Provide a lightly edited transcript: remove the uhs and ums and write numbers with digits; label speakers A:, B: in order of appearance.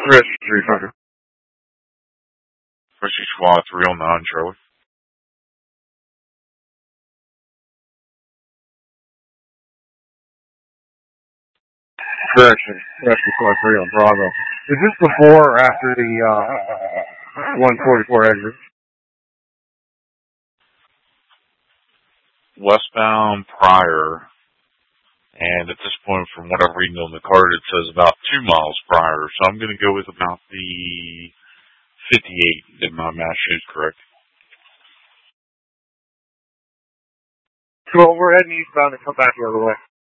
A: Rescue 300.
B: Rescue Squad 309, Charlie.
A: Correction. Rescue Squad 3 on Bravo. Is this before or after the 144 exit?
B: Westbound prior. And at this point, from what I'm reading on the card, it says about 2 miles prior. So I'm going to go with about the 58, if my math shows correct.
A: Well, we're heading eastbound and come back the other way.